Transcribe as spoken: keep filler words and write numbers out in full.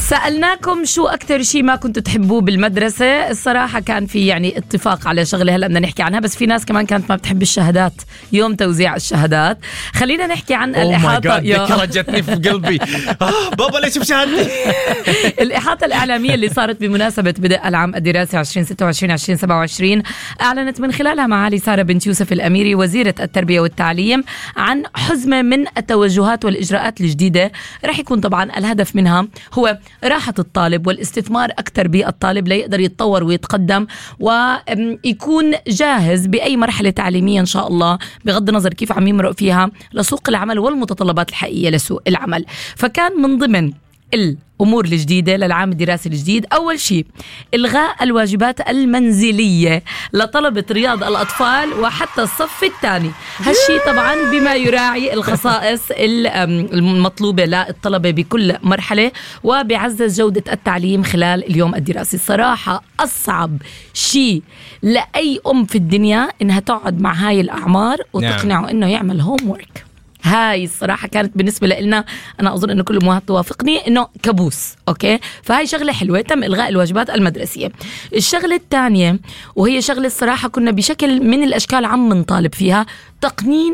سألناكم شو أكتر شيء ما كنتوا تحبوه بالمدرسة. الصراحة كان في يعني اتفاق على شغلة هلأ بدنا نحكي عنها، بس في ناس كمان كانت ما بتحب الشهادات، يوم توزيع الشهادات. خلينا نحكي عن الإحاطة. ذكرى جتني في قلبي. آه بابا ليش بشهادتي؟ الإحاطة الإعلامية اللي صارت بمناسبة بدء العام الدراسي عشرين ستة وعشرين عشرين سبعة وعشرين أعلنت من خلالها معالي سارة بنت يوسف الأميري وزيرة التربية والتعليم عن حزمة من التوجهات والإجراءات الجديدة. رح يكون طبعا الهدف منها هو راحة الطالب والاستثمار أكثر بالطالب ليقدر يتطور ويتقدم ويكون جاهز بأي مرحلة تعليمية إن شاء الله، بغض النظر كيف عم يمرق فيها، لسوق العمل والمتطلبات الحقيقية لسوق العمل. فكان من ضمن الأمور الجديدة للعام الدراسي الجديد أول شيء إلغاء الواجبات المنزلية لطلبة رياض الأطفال وحتى الصف الثاني. هالشيء طبعا بما يراعي الخصائص المطلوبة للطلبة بكل مرحلة وبيعزز جودة التعليم خلال اليوم الدراسي. الصراحة أصعب شيء لأي أم في الدنيا إنها تقعد مع هاي الأعمار وتقنعه إنه يعمل هوم وورك. هاي الصراحة كانت بالنسبة لنا، أنا أظن أنه كل الأمهات توافقني إنه كابوس. أوكي، فهاي شغلة حلوة، تم إلغاء الواجبات المدرسية. الشغلة الثانية وهي شغلة الصراحة كنا بشكل من الأشكال عم نطالب فيها، تقنين